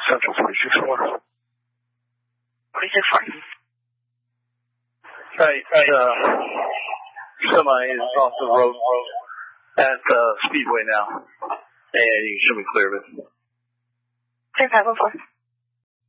Central 46-4. 46-4. Right, semi is off the road at Speedway now. And you should be clear of it. 3504.